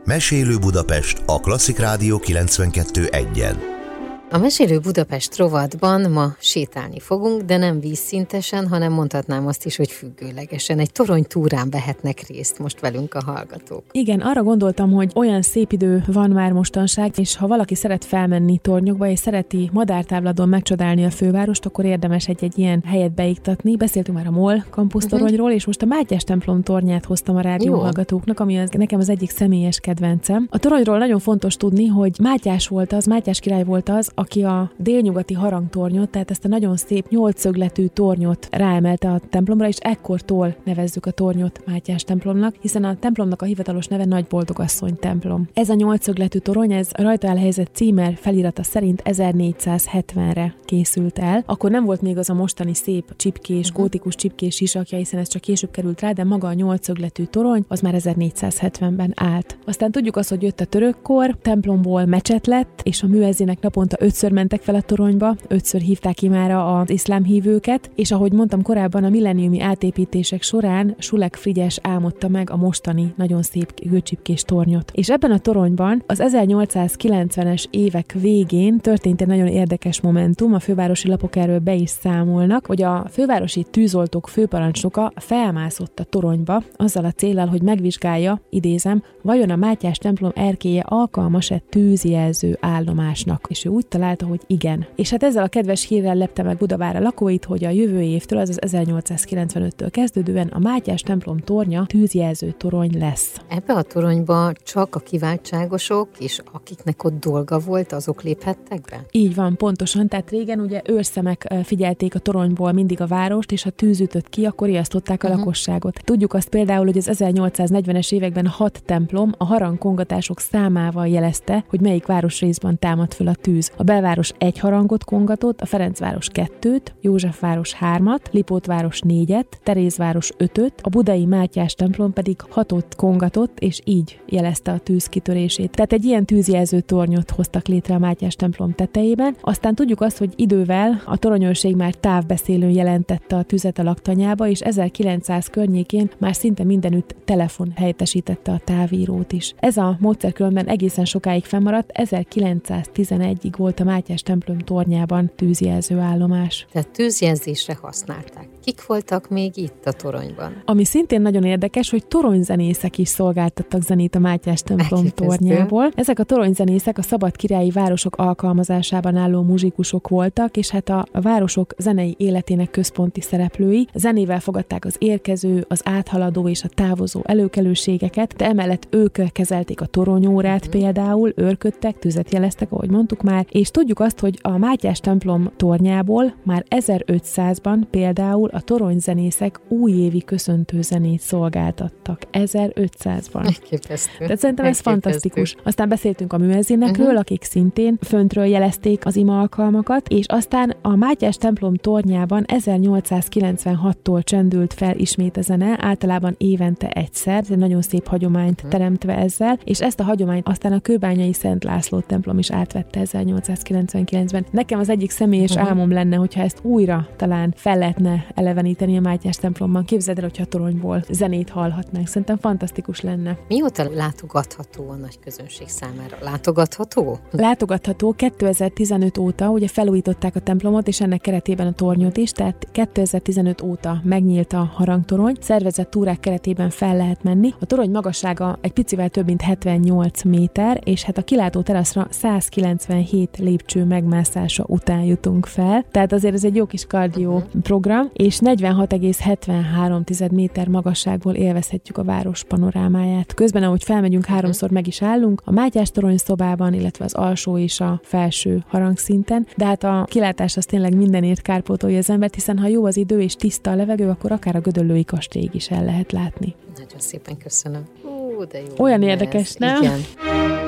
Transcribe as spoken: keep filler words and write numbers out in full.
Mesélő Budapest a Klasszik Rádió kilencvenkettő egyen. A Mesélő Budapest rovatban ma sétálni fogunk, de nem vízszintesen, hanem mondhatnám azt is, hogy függőlegesen. Egy toronytúrán vehetnek részt most velünk a hallgatók. Igen, arra gondoltam, hogy olyan szép idő van már mostanság, és ha valaki szeret felmenni tornyokba, és szereti madártávlaton megcsodálni a fővárost, akkor érdemes egy-egy ilyen helyet beiktatni. Beszéltünk már a MOL kampusztoronyról, uh-huh. és most a Mátyás templom tornyát hoztam a rádió Jó. hallgatóknak, ami az, nekem az egyik személyes kedvencem. A toronyról nagyon fontos tudni, hogy Mátyás volt az, Mátyás király volt az, aki a délnyugati harangtornyot, tehát ezt a nagyon szép nyolcszögletű tornyot ráemelte a templomra, és ekkortól nevezzük a tornyot Mátyás templomnak, hiszen a templomnak a hivatalos neve Nagy Boldogasszony templom. Ez a nyolcszögletű torony, ez rajta elhelyezett címer felirata szerint ezernégyszázhetvenre készült el. Akkor nem volt még az a mostani szép csipkés, uh-huh. gótikus csipkés sisakja, hiszen ez csak később került rá, de maga a nyolcszögletű torony az már ezernégyszázhetvenben állt. Aztán tudjuk azt, hogy jött a törökkor, templomból mecset lett, és a műezzinek naponta ötször mentek fel a toronyba, ötször hívták imára az iszlám hívőket, és ahogy mondtam korábban, a milleniumi átépítések során Sulek Frigyes álmodta meg a mostani nagyon szép kőcsipkés tornyot. És ebben a toronyban az ezernyolcszázkilencvenes évek végén történt egy nagyon érdekes momentum, a fővárosi lapok erről be is számolnak, hogy a fővárosi tűzoltók főparancsnoka felmászott a toronyba azzal a céllal, hogy megvizsgálja, idézem, vajon a Mátyás templom erkélye alkalmas-e tűzjelző állomásnak. És ő úgy találta, hogy igen. És hát ezzel a kedves hírrel lepte meg Budavár lakóit, hogy a jövő évtől, azaz ezernyolcszázkilencvenöttől kezdődően a Mátyás templom tornya tűzjelző torony lesz. Ebbe a toronyba csak a kiváltságosok és akiknek ott dolga volt, azok léphettek be? Így van, pontosan. Tehát régen ugye őrszemek figyelték a toronyból mindig a várost, és ha tűz ütött ki, akkor riasztották a uh-huh. lakosságot. Tudjuk azt például, hogy az ezernyolcszáznegyvenes években hat templom a harangkongatások számával jelezte, hogy melyik városrészben támad föl a tűz. A belváros egy harangot kongatott, a Ferencváros kettőt, Józsefváros hármat, Lipótváros négyet, Terézváros ötöt, a budai Mátyás templom pedig hatot kongatott, és így jelezte a tűz kitörését. Tehát egy ilyen tűzjelző tornyot hoztak létre a Mátyás templom tetejében. Aztán tudjuk azt, hogy idővel a toronyőrség már távbeszélőn jelentette a tüzet a laktanyába, és ezerkilencszáz környékén már szinte mindenütt telefon helyettesítette a távírót is. Ez a módszer különben egészen sokáig fennmaradt, ezerkilencszáztizenegyig volt a Mátyás templom tornyában tűzjelző állomás. Tehát tűzjelzésre használták. Kik voltak még itt a toronyban? Ami szintén nagyon érdekes, hogy toronyzenészek is szolgáltattak zenét a Mátyás templom Elképesztő. tornyából. Ezek a toronyzenészek a szabadkirályi városok alkalmazásában álló muzsikusok voltak, és hát a városok zenei életének központi szereplői. Zenével fogadták az érkező, az áthaladó és a távozó előkelőségeket, de emellett ők kezelték a toronyórát uh-huh. például, őrködtek, tüzet jeleztek, ahogy mondtuk már, és tudjuk azt, hogy a Mátyás templom tornyából már ezerötszázban például a toronyzenészek újévi köszöntő zenét szolgáltattak. ezerötszázban. Elképesztő. Tehát szerintem ez fantasztikus. Aztán beszéltünk a műezzinekről, uh-huh. akik szintén föntről jelezték az ima alkalmakat, és aztán a Mátyás templom tornyában ezernyolcszázkilencvenhattól csendült fel ismét a zene, általában évente egyszer, de nagyon szép hagyományt uh-huh. teremtve ezzel, és ezt a hagyományt aztán a kőbányai Szent László templom is átvette ezernyolcszázkilencvenkilencben. Nekem az egyik személyes uh-huh. álmom lenne, hogyha ezt újra talán fel lehetne eleveníteni a Mátyás templomban. Képzeld el, hogyha a toronyból zenét hallhatnánk. Szerintem fantasztikus lenne. Mióta látogatható a nagy közönség számára? Látogatható? Látogatható kétezer-tizenöt óta, ugye felújították a templomot, és ennek keretében a tornyot is, tehát kétezer-tizenöt óta megnyílt a harangtorony. Szervezett túrák keretében fel lehet menni. A torony magassága egy picivel több mint hetvennyolc méter, és hát a kilátó teraszra százkilencvenhét lépcső megmászása után jutunk fel. Tehát azért ez egy jó kis kardió uh-huh. program, és negyvenhat egész hetvenhárom méter magasságból élvezhetjük a város panorámáját. Közben, ahogy felmegyünk, háromszor meg is állunk, a Mátyás torony szobában, illetve az alsó és a felső harangszinten, de hát a kilátás az tényleg mindenért kárpótolja az embert, hiszen ha jó az idő és tiszta a levegő, akkor akár a Gödöllői kastélyig is el lehet látni. Nagyon szépen köszönöm. Ú, de jó. Olyan érdekes, ez. nem? Igen.